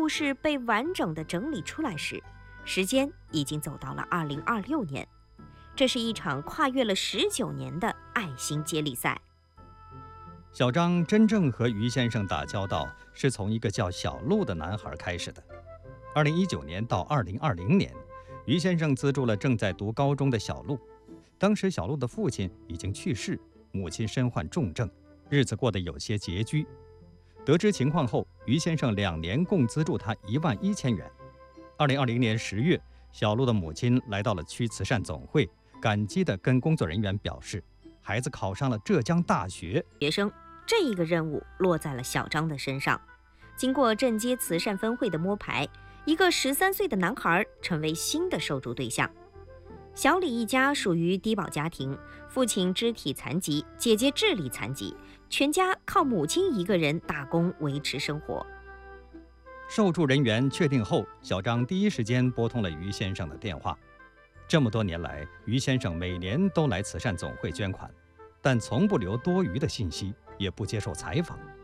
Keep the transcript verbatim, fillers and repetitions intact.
故事被完整的整理出来时，时间已经走到了二零二六年。这是一场跨越了十九年的爱心接力赛。 小张真正和于先生打交道，是从一个叫小陆的男孩开始的。二零一九年到二零二零年，于先生资助了正在读高中的小陆。当时小陆的父亲已经去世，母亲身患重症，日子过得有些拮据。得知情况后，于先生两年共资助他一万一千元。二零二零年十月，小陆的母亲来到了区慈善总会，感激地跟工作人员表示，孩子考上了浙江大学。 学生这一个任务落在了小张的身上。经过镇街慈善分会的摸排，一个十三岁的男孩成为新的受助对象。小李一家属于低保家庭，父亲肢体残疾，姐姐智力残疾，全家靠母亲一个人打工维持生活。 受助人员确定后，小张第一时间拨通了于先生的电话。这么多年来，于先生每年都来慈善总会捐款，但从不留多余的信息，也不接受采访。